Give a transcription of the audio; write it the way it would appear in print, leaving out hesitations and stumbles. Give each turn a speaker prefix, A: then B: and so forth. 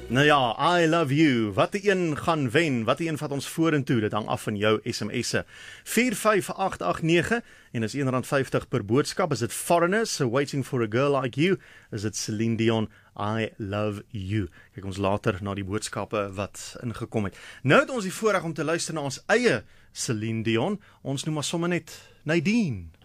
A: Nou ja, I love you. Wat die een gaan wen, wat die een vat ons vorentoe, dit hang af van jou SMS'e. 45889 en is R1.50 per boodskap. Is dit Foreigners, so Waiting for a Girl Like You? Is dit Celine Dion, I love you? Kyk ons later na die boodskappe wat ingekom het. Nou het ons die voorreg om te luister na ons eie Celine Dion. Ons noem maar sommer net Nadine.